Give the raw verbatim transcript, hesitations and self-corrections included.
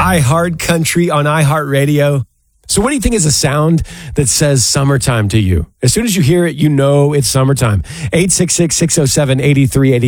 iHeart Country on iHeartRadio. So what do you think is a sound that says summertime to you? As soon as you hear it, you know it's summertime. eight six six, six oh seven, eight three eight